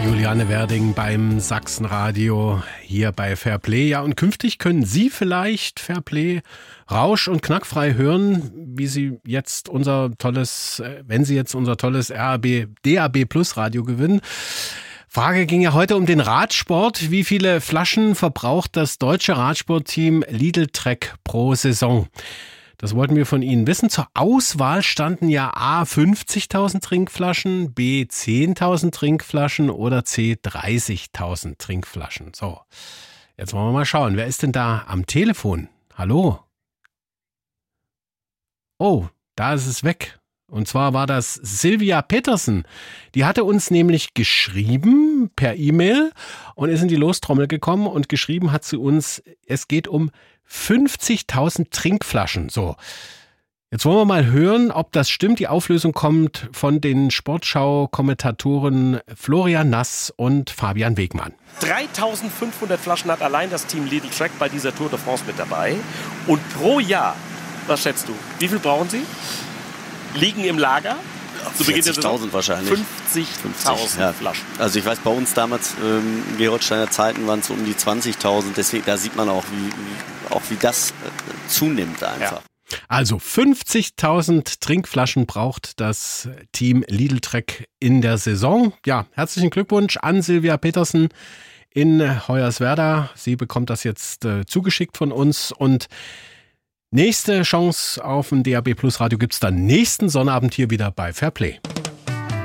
Juliane Werding beim Sachsenradio hier bei Fairplay. Ja, und künftig können Sie vielleicht Fairplay rausch- und knackfrei hören, wie Sie jetzt wenn Sie jetzt unser tolles DAB Plus Radio gewinnen. Frage ging ja heute um den Radsport. Wie viele Flaschen verbraucht das deutsche Radsportteam Lidl Trek pro Saison? Das wollten wir von Ihnen wissen. Zur Auswahl standen ja A 50.000 Trinkflaschen, B 10.000 Trinkflaschen oder C 30.000 Trinkflaschen. So, jetzt wollen wir mal schauen. Wer ist denn da am Telefon? Hallo? Oh, da ist es weg. Und zwar war das Silvia Petersen. Die hatte uns nämlich geschrieben per E-Mail und ist in die Lostrommel gekommen und geschrieben hat sie uns, es geht um 50.000 Trinkflaschen. So, jetzt wollen wir mal hören, ob das stimmt. Die Auflösung kommt von den Sportschau-Kommentatoren Florian Nass und Fabian Wegmann. 3.500 Flaschen hat allein das Team Lidl Trek bei dieser Tour de France mit dabei. Und pro Jahr, was schätzt du, wie viel brauchen sie? Liegen im Lager? 40.000 wahrscheinlich. 50.000 ja. Flaschen. Also ich weiß, bei uns damals, Gerolsteiner Zeiten waren es um die 20.000. Deswegen, da sieht man auch, wie das zunimmt einfach. Ja. Also 50.000 Trinkflaschen braucht das Team Lidl Trek in der Saison. Ja, herzlichen Glückwunsch an Silvia Petersen in Hoyerswerda. Sie bekommt das jetzt zugeschickt von uns und nächste Chance auf ein DAB Plus Radio gibt's dann nächsten Sonnabend hier wieder bei Fairplay.